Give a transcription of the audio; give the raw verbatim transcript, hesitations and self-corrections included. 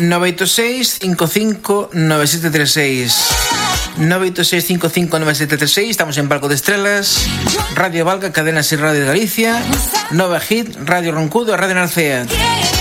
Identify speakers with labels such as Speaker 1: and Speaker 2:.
Speaker 1: nueve ocho seis, cinco cinco nueve siete tres seis. nueve ocho seis, cinco cinco nueve siete tres seis. Estamos en Palco de Estrelas, Radio Valga, Cadenas y Radio de Galicia, Nova Hit, Radio Roncudo, Radio Narcea.